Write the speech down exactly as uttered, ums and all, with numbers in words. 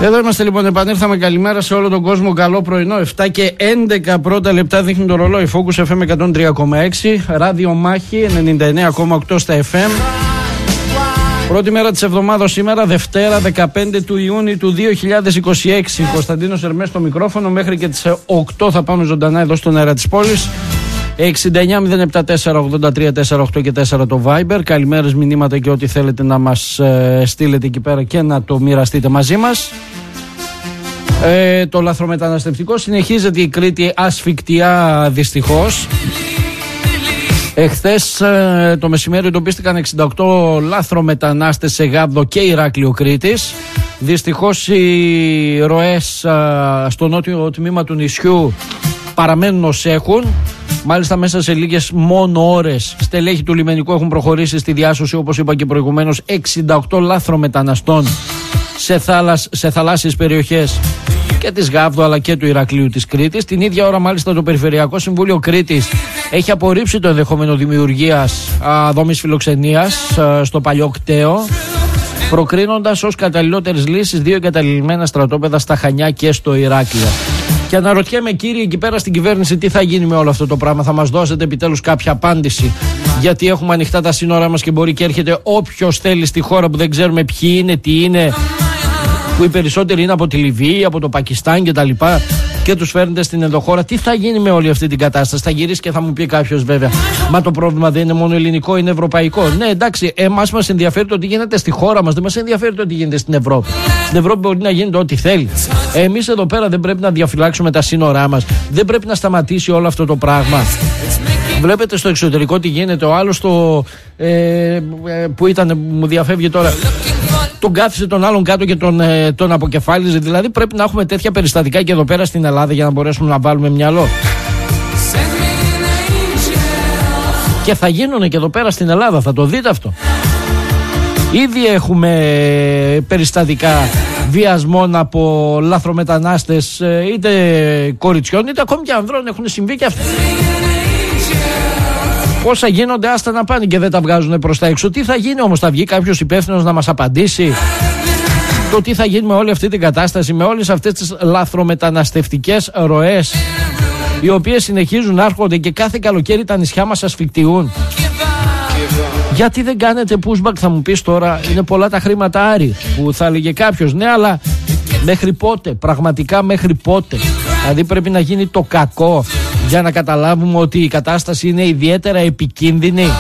Εδώ είμαστε λοιπόν, επανήλθαμε. Καλημέρα σε όλο τον κόσμο. Καλό πρωινό. εφτά και έντεκα πρώτα λεπτά δείχνει το ρολόι. Focus εφ εμ εκατόν τρία κόμμα έξι. Ράδιο Μάχη ενενήντα εννέα κόμμα οκτώ στα εφ εμ. Πρώτη μέρα της εβδομάδας σήμερα, Δευτέρα δεκαπέντε του Ιούνιου του δύο χιλιάδες είκοσι έξι. Κωνσταντίνος Ερμές στο μικρόφωνο. Μέχρι και τις οκτώ θα πάμε ζωντανά εδώ στον αέρα της πόλης. εξήντα εννέα μηδέν επτά τέσσερα ογδόντα τρία τέσσερα οκτώ και τέσσερα το Viber. Καλημέρες, μηνύματα και ό,τι θέλετε να μας ε, στείλετε εκεί πέρα και να το μοιραστείτε μαζί μας. Ε, το λαθρομεταναστευτικό συνεχίζεται η Κρήτη ασφικτιά δυστυχώς. Εχθές ε, το μεσημέρι εντοπίστηκαν εξήντα οκτώ λάθρομετανάστες σε Γάβδο και Ηράκλειο Κρήτης. Δυστυχώς οι ροές ε, στο νότιο τμήμα του νησιού παραμένουν ως έχουν. Μάλιστα μέσα σε λίγες μόνο ώρες στελέχη του λιμενικού έχουν προχωρήσει στη διάσωση, όπως είπα και προηγουμένως, εξήντα οκτώ λάθρομεταναστών σε, θάλασ, σε θαλάσσιες περιοχές και της Γάβδου αλλά και του Ηρακλείου της Κρήτης. Την ίδια ώρα μάλιστα το Περιφερειακό Συμβούλιο Κρήτης έχει απορρίψει το ενδεχόμενο δημιουργίας α, δόμης φιλοξενίας α, στο παλιό κτέο, προκρίνοντας ως καταλληλότερες λύσεις δύο εγκαταλειμμένα στρατόπεδα στα Χανιά και στο Ηράκλειο. Και αναρωτιέμαι, κύριοι, εκεί πέρα στην κυβέρνηση, τι θα γίνει με όλο αυτό το πράγμα? Θα μας δώσετε επιτέλους κάποια απάντηση? Γιατί έχουμε ανοιχτά τα σύνορά μας και μπορεί και έρχεται όποιος θέλει στη χώρα που δεν ξέρουμε ποιοι είναι, τι είναι, που οι περισσότεροι είναι από τη Λιβύη, από το Πακιστάν κτλ. Και τους φέρνετε στην ενδοχώρα. Τι θα γίνει με όλη αυτή την κατάσταση? Θα γυρίσει και θα μου πει κάποιος, βέβαια, μα το πρόβλημα δεν είναι μόνο ελληνικό, είναι ευρωπαϊκό. Ναι, εντάξει, εμάς μας ενδιαφέρει το τι γίνεται στη χώρα μας, δεν μας ενδιαφέρει το τι γίνεται στην Ευρώπη. Στην Ευρώπη μπορεί να γίνεται ό,τι θέλει. Εμείς εδώ πέρα δεν πρέπει να διαφυλάξουμε τα σύνορά μας. Δεν πρέπει να σταματήσει όλο αυτό το πράγμα. Βλέπετε στο εξωτερικό τι γίνεται. Ο άλλος το, ε, ε, που ήταν, μου διαφεύγει τώρα, τον κάθισε τον άλλον κάτω και τον, ε, τον αποκεφάλιζε. Δηλαδή πρέπει να έχουμε τέτοια περιστατικά και εδώ πέρα στην Ελλάδα για να μπορέσουμε να βάλουμε μυαλό. Και θα γίνουν και εδώ πέρα στην Ελλάδα, θα το δείτε αυτό. Ήδη έχουμε περιστατικά βιασμών από λαθρομετανάστες, είτε κοριτσιών είτε ακόμη και ανδρών, έχουν συμβεί και αυτά. Πόσα γίνονται, άστα να πάνε και δεν τα βγάζουν προς τα έξω. Τι θα γίνει όμως? Θα βγει κάποιος υπεύθυνος να μας απαντήσει το τι θα γίνει με όλη αυτή την κατάσταση, με όλες αυτές τις λαθρομεταναστευτικές ροές, οι οποίες συνεχίζουν να έρχονται και κάθε καλοκαίρι τα νησιά μας ασφικτιούν? Γιατί δεν κάνετε pushback, θα μου πεις τώρα? Είναι πολλά τα χρήματα, Άρη, που θα έλεγε κάποιος. Ναι, αλλά μέχρι πότε? Πραγματικά μέχρι πότε? Δηλαδή πρέπει να γίνει το κακό για να καταλάβουμε ότι η κατάσταση είναι ιδιαίτερα επικίνδυνη.